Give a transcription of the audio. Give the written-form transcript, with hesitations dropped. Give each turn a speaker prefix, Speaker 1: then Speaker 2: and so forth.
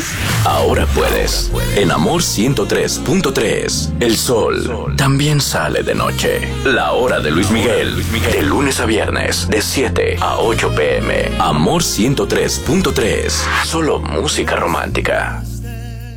Speaker 1: Ahora puedes. En Amor 103.3. El sol también sale de noche. La hora de Luis Miguel. De lunes a viernes, de 7 a 8 p.m. Amor 103.3. Solo música romántica.